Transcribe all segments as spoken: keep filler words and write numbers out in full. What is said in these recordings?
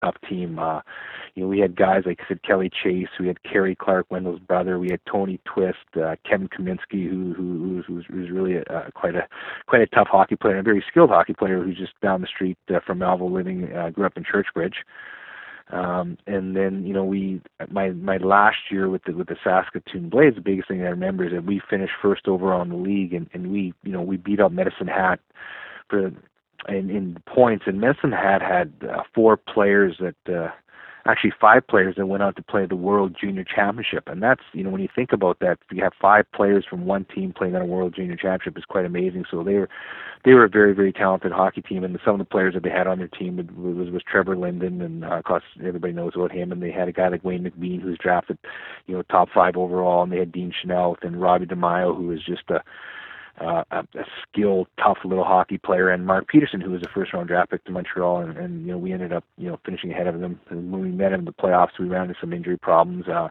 tough team. Uh, you know, we had guys like I said, Kelly Chase, we had Kerry Clark, Wendell's brother, we had Tony Twist, uh, Kevin Kaminsky, who who who was, who was really a, uh, quite a quite a tough hockey player, and a very skilled hockey player who's just down the street uh, from Melville, living uh, grew up in Churchbridge. Um, and then, you know, we, my, my last year with the, with the Saskatoon Blades, the biggest thing I remember is that we finished first overall in the league, and, and we, you know, we beat out Medicine Hat for, in, in points, and Medicine Hat had uh, four players that, uh, actually five players that went out to play the World Junior Championship. And that's, you know, when you think about that, you have five players from one team playing on a World Junior Championship is quite amazing. So they were, they were a very, very talented hockey team. And some of the players that they had on their team was, was, was Trevor Linden, and uh, of course everybody knows about him. And they had a guy like Wayne McBean, who's drafted, you know, top five overall. And they had Dean Chanel and Robbie DeMaio, who was just a, Uh, a, a skilled, tough little hockey player, and Mark Peterson, who was a first-round draft pick to Montreal, and, and you know we ended up you know finishing ahead of them. And when we met him in the playoffs, we ran into some injury problems. Uh,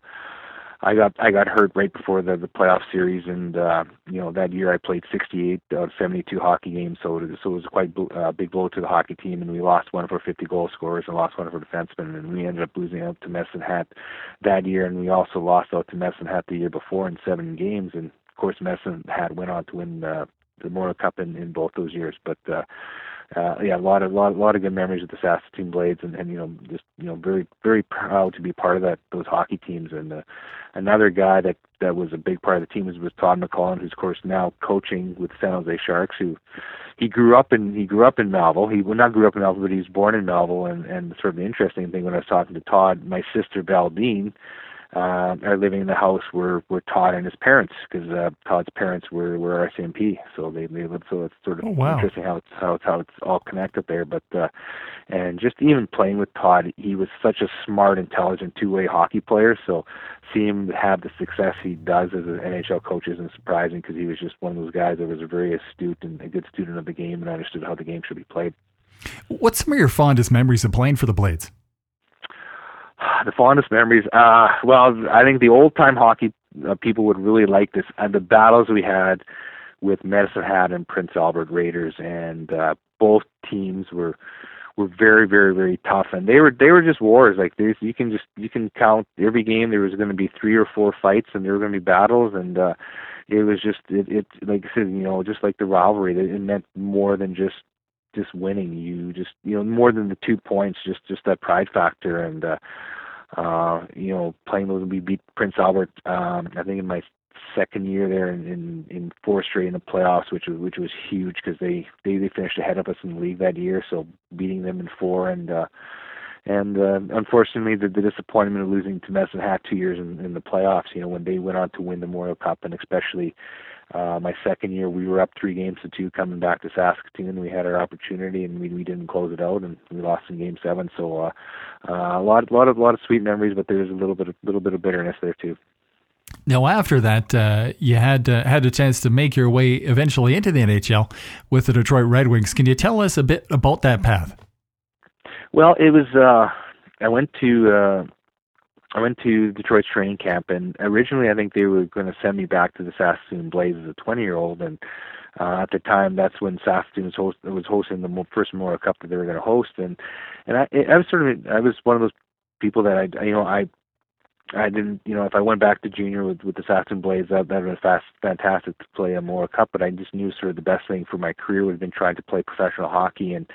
I got I got hurt right before the, the playoff series, and uh, you know that year I played sixty-eight out of seventy-two hockey games, so it, so it was quite a uh, big blow to the hockey team, and we lost one of our fifty goal scorers and lost one of our defensemen, and we ended up losing out to Medicine Hat that year, and we also lost out to Medicine Hat the year before in seven games, and of course, Medicine Hat went on to win uh, the Memorial Cup in, in both those years. But uh, uh, yeah, a lot of lot, lot of good memories with the Saskatoon Blades, and, and you know, just you know, very very proud to be part of that those hockey teams. And uh, another guy that, that was a big part of the team was, was Todd McCollum, who's of course now coaching with San Jose Sharks. Who he grew up in he grew up in Melville. He well, not grew up in Melville, but he was born in Melville. And and sort of the interesting thing when I was talking to Todd, my sister Valdine uh, are living in the house where, where Todd and his parents, because uh, Todd's parents were, were R C M P, so they they lived. So it's sort of Oh, wow. interesting how it's how it's how it's all connected there. But uh, and just even playing with Todd, he was such a smart, intelligent two-way hockey player. So see him have the success he does as an N H L coach isn't surprising, because he was just one of those guys that was a very astute and a good student of the game and understood how the game should be played. What's some of your fondest memories of playing for the Blades? The fondest memories, uh, well, I think the old-time hockey uh, people would really like this. Uh, the battles we had with Medicine Hat and Prince Albert Raiders, and uh, both teams were were very, very, very tough, and they were they were just wars. Like there's, you can just you can count every game. There was going to be three or four fights, and there were going to be battles, and uh, it was just it, it like I said, you know, just like the rivalry. It, it meant more than just just winning. You just you know more than the two points, just just that pride factor. And uh, uh, you know, playing those, we beat Prince Albert. Um, I think in my second year there in, in, in four straight in the playoffs, which was which was huge, because they, they they finished ahead of us in the league that year. So beating them in four, and uh, and uh, unfortunately the, the disappointment of losing to Medicine Hat two years in, in the playoffs. You know, when they went on to win the Memorial Cup, and especially uh, my second year, we were up three games to two coming back to Saskatoon. We had our opportunity, and we we didn't close it out, and we lost in Game Seven. So uh, uh, a lot lot of lot of sweet memories, but there's a little bit of little bit of bitterness there too. Now, after that, uh, you had uh, had a chance to make your way eventually into the N H L with the Detroit Red Wings. Can you tell us a bit about that path? Well, it was. Uh, I went to uh, I went to Detroit's training camp, and originally I think they were going to send me back to the Saskatoon Blaze as a twenty-year-old, and uh, at the time that's when Saskatoon was, host, was hosting the first Memorial Cup that they were going to host, and and I, I was sort of I was one of those people that I you know I. I didn't, you know, if I went back to junior with, with the Saskatoon Blades, that that would have been fast, fantastic to play a Memorial Cup. But I just knew sort of the best thing for my career would have been trying to play professional hockey. And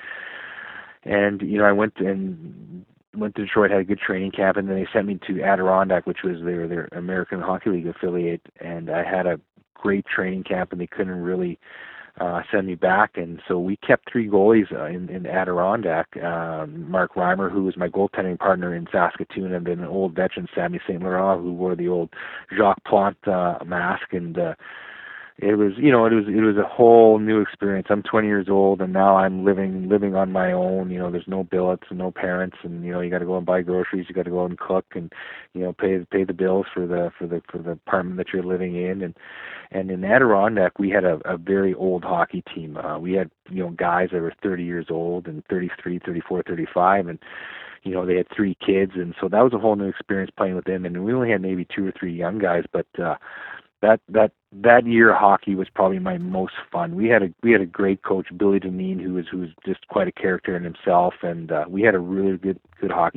and you know, I went to, and went to Detroit, had a good training camp, and then they sent me to Adirondack, which was their their American Hockey League affiliate. And I had a great training camp, and they couldn't really Uh, send me back, and so we kept three goalies uh, in, in Adirondack. Um, Mark Reimer, who was my goaltending partner in Saskatoon, and then an old veteran, Sammy Saint Laurent, who wore the old Jacques Plante uh, mask. And uh, it was, you know, it was it was a whole new experience. I'm twenty years old, and now I'm living living on my own. You know, there's no billets and no parents, and you know, you got to go and buy groceries, you got to go out and cook, and you know, pay pay the bills for the for the for the apartment that you're living in. And And in Adirondack, we had a, a very old hockey team. Uh, we had, you know, guys that were thirty years old and thirty-three, thirty-four, thirty-five, and, you know, they had three kids. And so that was a whole new experience playing with them. And we only had maybe two or three young guys, but uh, that that that year hockey was probably my most fun. We had a we had a great coach, Billy Deneen, who was who was just quite a character in himself, and uh, we had a really good good hockey